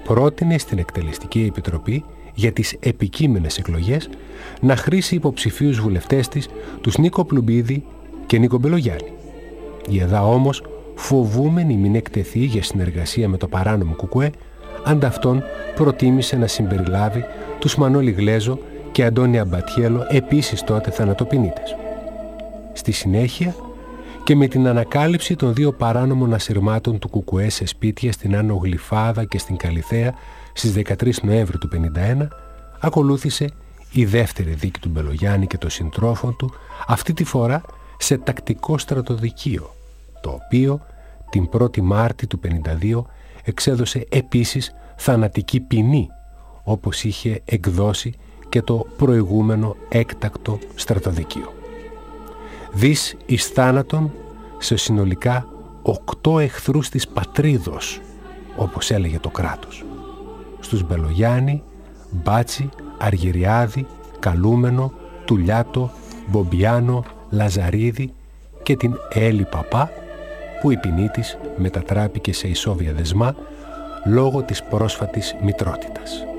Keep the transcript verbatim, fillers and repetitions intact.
πρότεινε στην Εκτελεστική Επιτροπή για τις επικείμενες εκλογές να χρήσει υποψηφίους βουλευτές της, τους Νίκο Πλουμπίδη και Νίκο Μπελογιάννη. Η ΕΔΑ όμως, φοβούμενη μην εκτεθεί για συνεργασία με το παράνομο Κουκουέ, ανταυτόν προτίμησε να συμπεριλάβει τους Μανώλη Γλέζο και Αντώνη Αμπατιέλο, επίσης τότε θανατοποινήτες. Στη συνέχεια, και με την ανακάλυψη των δύο παράνομων ασυρμάτων του Κουκουέ σε σπίτια στην Άνω Γλυφάδα και στην Καλιθέα στις δεκατρείς Νοέμβρη του χίλια εννιακόσια πενήντα ένα, ακολούθησε η δεύτερη δίκη του Μπελογιάννη και των συντρόφων του, αυτή τη φορά σε τακτικό στρατοδικείο, το οποίο την πρώτη Μάρτη του χίλια εννιακόσια πενήντα δύο εξέδωσε επίσης θανατική ποινή, όπως είχε εκδώσει και το προηγούμενο έκτακτο στρατοδικείο. Δις εις θάνατον σε συνολικά οκτώ εχθρούς της πατρίδος, όπως έλεγε το κράτος. Στους Μπελογιάννη, Μπάτσι, Αργυριάδη, Καλούμενο, Τουλιάτο, Μπομπιάνο, Λαζαρίδη και την Έλλη Παπά, που η ποινή της μετατράπηκε σε ισόβια δεσμά λόγω της πρόσφατης μητρότητας.